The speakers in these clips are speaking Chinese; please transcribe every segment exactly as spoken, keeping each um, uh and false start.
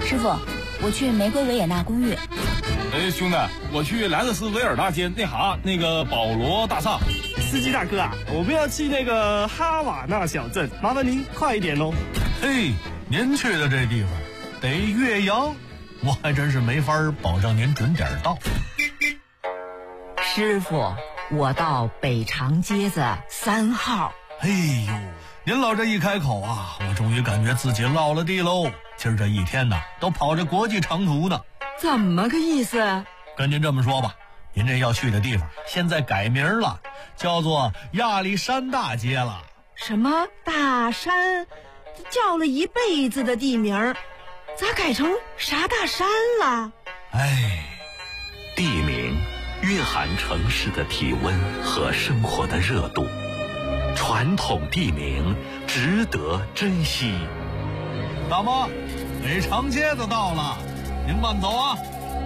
师傅，我去玫瑰维也纳公寓。 哎，兄弟，我去莱克斯维尔大街那哈那个保罗大厦。 司机大哥啊，我们要去那个哈瓦那小镇，麻烦您快一点喽。 嘿，您去的这地方得岳阳，我还真是没法保证您准点到。 师傅，我到北长街子三号。 哎呦，您老这一开口啊，我终于感觉自己落了地喽。今儿这一天呐，都跑着国际长途呢。 怎么个意思？ 跟您这么说吧，您这要去的地方现在改名了，叫做亚历山大街了。 什么大山？叫了一辈子的地名，咋改成啥大山了？ 哎， 地名蕴含城市的体温和生活的热度，传统地名值得珍惜。 大妈，北长街子到了，您慢走啊。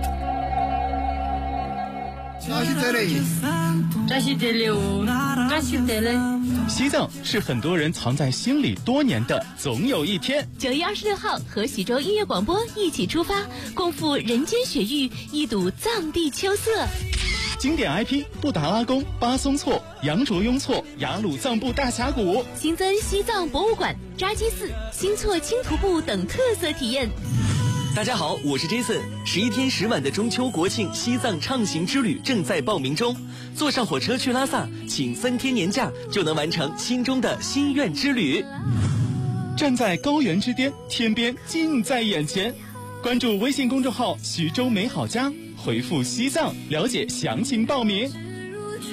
西藏是很多人藏在心里多年的总有一天。 九月二十六号和徐州音乐广播一起出发，共赴人间雪域，一睹藏地秋色。 经典 I P 布达拉宫、巴松措、羊卓雍措、雅鲁藏布大峡谷， 新增西藏博物馆、扎基寺、新措轻徒步等特色体验。 大家好，我是 Jason。十一天十晚的中秋国庆西藏畅行之旅正在报名中，坐上火车去拉萨，请三天年假就能完成心中的心愿之旅。 站在高原之巅，天边近在眼前。关注微信公众号徐州美好家，回复西藏了解详情报名。